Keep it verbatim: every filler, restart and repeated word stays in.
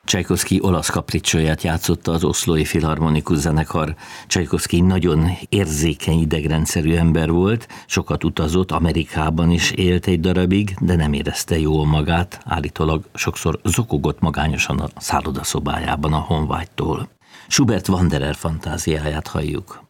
Csajkovszky olasz kapricsóját játszotta az Oszlói Filharmonikus Zenekar. Csajkovszky nagyon érzékeny idegrendszerű ember volt, sokat utazott, Amerikában is élt egy darabig, de nem érezte jól magát, állítólag sokszor zokogott magányosan a szállodaszobájában a honvágytól. Schubert Wanderer fantáziáját halljuk.